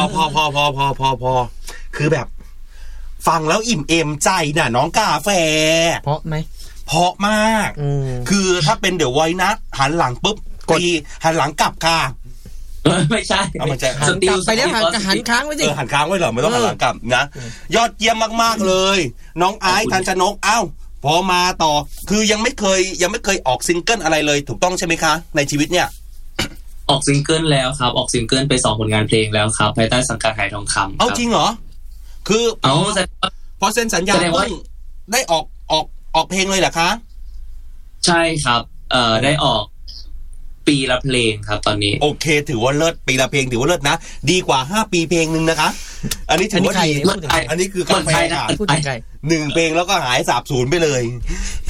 พอคือแบบฟังแล้วอิ่มเอมใจน่ะน้องกาแฟเพราะไหมเพราะมากคือถ้าเป็นเดี๋ยวไว้นะหันหลังปุ๊บตีหันหลังกลับค่ะไม่ใช่หันกลับไปแล้วหันค้างไว้สิหันค้างไว้เหรอไม่ต้องหันหลังกลับนะยอดเยี่ยมมากๆเลยน้องไอซ์ทันชนกพอมาต่อคือยังไม่เคยออกซิงเกิลอะไรเลยถูกต้องใช่ไหมคะในชีวิตเนี่ยออกซิงเกิลแล้วครับออกซิงเกิลไป2ผลงานเพลงแล้วครับภายใต้สังกัดไหทองคำเอาจริงเหรอคือพอเซ็นสัญญาได้ออกเพลงเลยเหรอคะใช่ครับได้ออกปีละเพลงครับตอนนี้โอเคถือว่าเลิศปีละเพลงถือว่าเลิศนะดีกว่า5ปีเพลงนึงนะคะอันนี้ถือว่าดีอันนี้คือการแพ้1เพลงแล้วก็หายสาบสูญไปเลย